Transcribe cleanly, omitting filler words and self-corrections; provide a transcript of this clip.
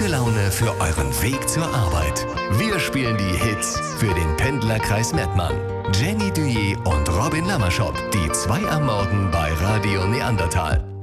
gute Laune für euren Weg zur Arbeit. Wir spielen die Hits für den Pendlerkreis Mettmann. Jenny Duyé und Robin Lammerschop, die 2 am Morgen bei Radio Neandertal.